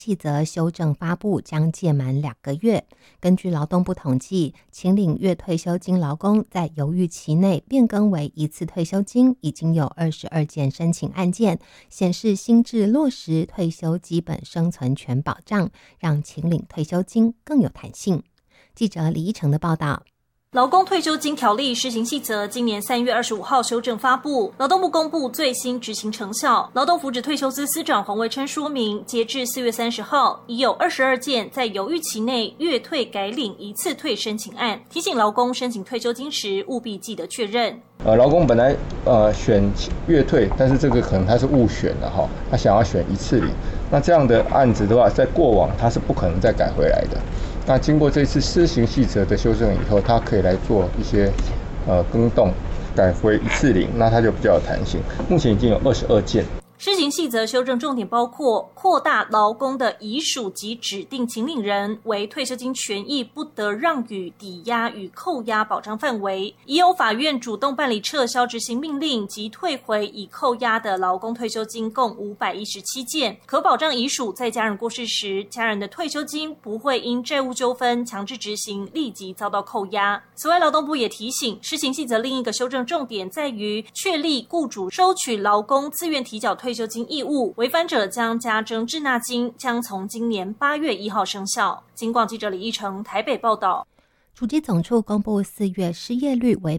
细则修正发布将届满2个月。根据劳动部统计，请领月退休金劳工在犹豫期内变更为一次退休金已经有22件申请案件，显示新制落实退休基本生存权保障，让请领退休金更有弹性。记者李依成的报道。 劳工退休金条例施行细则今年3月25号修正发布，劳动部公布最新执行成效。劳动福祉退休司司长黄维琛说明，截至4月30号，已有22件在犹豫期内月退改领一次退申请案，提醒劳工申请退休金时务必记得确认。 劳工本来选月退，但是这个可能他是误选了哈，他想要选一次领，那这样的案子的话，在过往他是不可能再改回来的。那经过这次施行细则的修正以后，他可以来做一些更动，改回一次领，那他就比较有弹性。目前已经有22件。 施行细则修正重点包括扩大劳工的遗属及指定请领人为退休金权益不得让与、抵押与扣押保障范围，已有法院主动办理撤销执行命令及退回已扣押的劳工退休金共517件，可保障遗属在家人过世时，家人的退休金不会因债务纠纷强制执行立即遭到扣押。此外，劳动部也提醒，施行细则另一个修正重点在于确立雇主收取劳工自愿提缴退休金义务，违反者将加征滞纳金，将从今年8月1号生效。警广记者李依成台北报道。 主计总处公布4月失业率为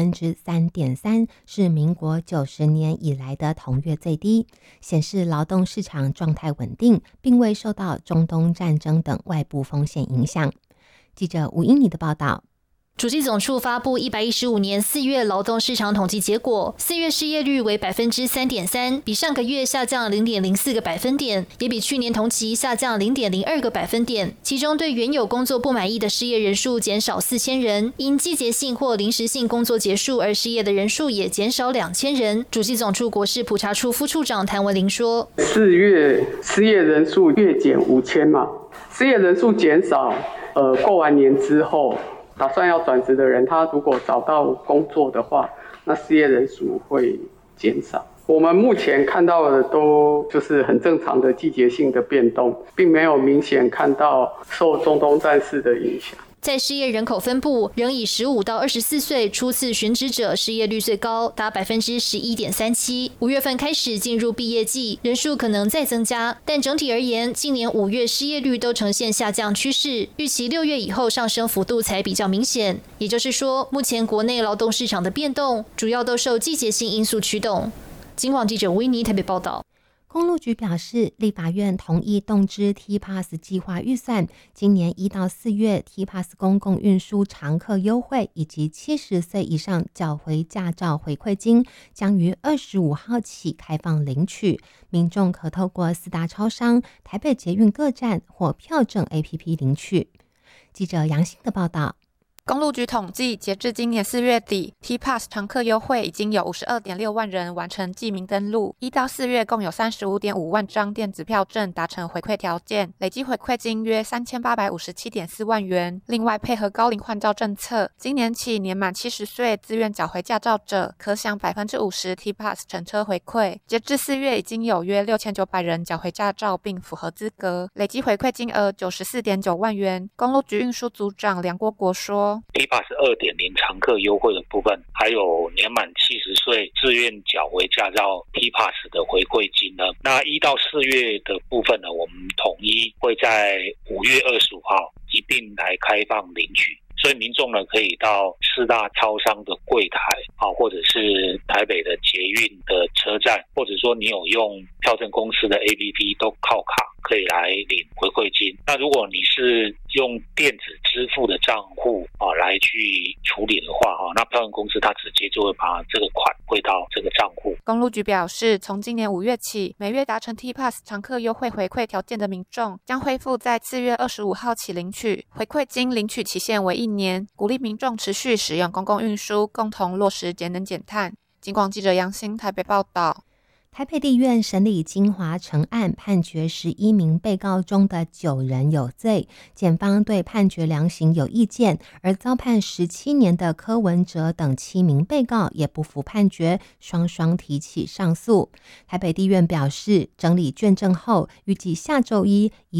3.3%， 是民国90年以来的同月最低，显示劳动市场状态稳定，并未受到中东战争等外部风险影响。记者吴英妮的报道。 主计总处发布115年4月劳动市场统计结果，4月失业率为 3.3%， 比上个月下降 0.04 个百分点，也比去年同期下降 0.02 个百分点。其中对原有工作不满意的失业人数减少4000人，因季节性或临时性工作结束而失业的人数也减少2000人。主计总处国事普查处副处长谭文玲说 ，4月失业人数月减5000嘛，失业人数减少，过完年之后打算要转职的人，他如果找到工作的话，那失业人数会减少。我们目前看到的都就是很正常的季节性的变动，并没有明显看到受中东战事的影响。 在失业人口分布，仍以15到24岁初次寻职者失业率最高，达 11.37%。5月份开始进入毕业季，人数可能再增加，但整体而言，今年5月失业率都呈现下降趋势，预期6月以后上升幅度才比较明显。也就是说，目前国内劳动市场的变动，主要都受季节性因素驱动。警广记者维尼台北报道。 公路局表示，立法院同意动支 T-Pass 计划预算，今年1到4月 T-Pass 公共运输常客优惠以及70岁以上缴回驾照回馈金将于25号起开放领取，民众可透过4大超商、台北捷运各站或票证 APP 领取。记者杨欣的报道。 公路局统计，截至今年4月底 ，T-Pass 常客优惠已经有 52.6 万人完成记名登录，1到4月共有 35.5 万张电子票证达成回馈条件，累计回馈金约 3857.4 万元。另外，配合高龄换照政策，今年起年满70岁自愿缴回驾照者，可享 50% T-Pass 乘车回馈。截至4月，已经有约6900人缴回驾照并符合资格，累计回馈金额 94.9 万元。公路局运输组长梁国国说 ，T-Pass 2.0 常客优惠的部分，还有年满70岁自愿缴回驾照 T-Pass 的回馈金呢。那1到4月的部分呢，我们统一会在5月25号一并来开放领取。所以民众呢，可以到4大超商的柜台或者是台北的捷运的车站，或者说你有用票证公司的 APP 都靠卡可以来领回馈金。那如果你是用电子支付的账户来去处理的话，那票证公司它直接就会把这个款汇到这个账户。 公路局表示，从今年5月起，每月达成 T-Pass 常客优惠回馈条件的民众将恢复在4月25号起领取回馈金，领取期限为1年，鼓励民众持续使用公共运输，共同落实节能减碳。警广记者杨欣台北报道。 台北地院审理金华城案，判决11名被告中的9人有罪，检方对判决量刑有意见，而遭判17年的柯文哲等7名被告也不服判决，双双提起上诉。台北地院表示，整理卷证后，预计下周一